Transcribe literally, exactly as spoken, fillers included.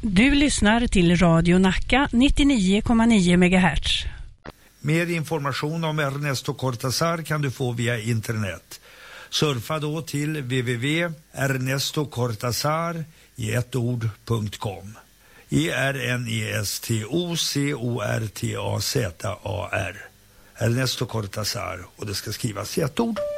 Du lyssnar till Radio Nacka nintionio komma nio megahertz. Mer information om Ernesto Cortázar kan du få via internet. Surfa då till w w w punkt ernesto cortazar i ett ord punkt com. E R N E S T O C O R T A Z A R. Ernesto Cortázar, och det ska skrivas i ett ord.